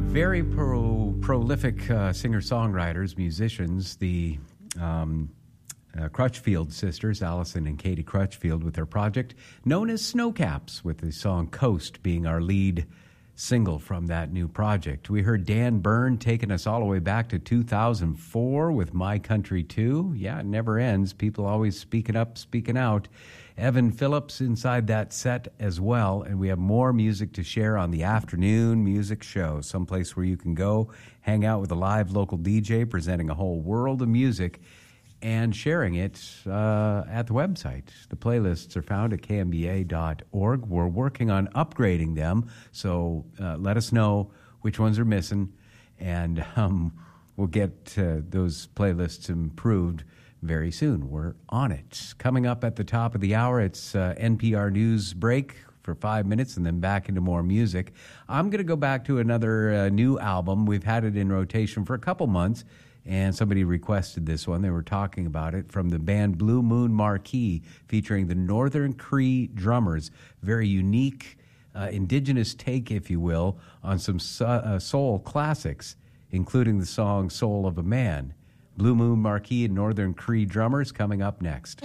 Very prolific singer-songwriters, musicians, the Crutchfield sisters, Allison and Katie Crutchfield, with their project known as Snowcaps, with the song Coast being our lead single from that new project. We heard Dan Byrne taking us all the way back to 2004 with My Country Too. Yeah, it never ends. People always speaking up, speaking out. Evan Phillips inside that set as well. And we have more music to share on the afternoon music show, someplace where you can go hang out with a live local DJ presenting a whole world of music and sharing it at the website. The playlists are found at kmba.org. We're working on upgrading them, so let us know which ones are missing, and we'll get those playlists improved very soon. We're on it. Coming up at the top of the hour, it's NPR News break for 5 minutes and then back into more music. I'm going to go back to another new album. We've had it in rotation for a couple months, and somebody requested this one. They were talking about it, from the band Blue Moon Marquee, featuring the Northern Cree drummers. Very unique, indigenous take, if you will, on some soul classics, including the song Soul of a Man. Blue Moon Marquee and Northern Cree drummers coming up next.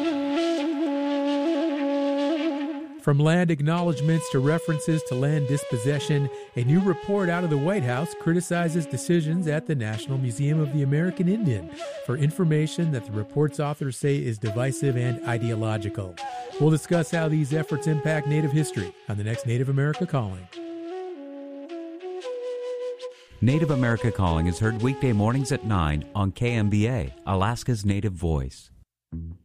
From land acknowledgments to references to land dispossession, a new report out of the White House criticizes decisions at the National Museum of the American Indian for information that the report's authors say is divisive and ideological. We'll discuss how these efforts impact Native history on the next Native America Calling. Native America Calling is heard weekday mornings at 9 on KMBA, Alaska's Native Voice.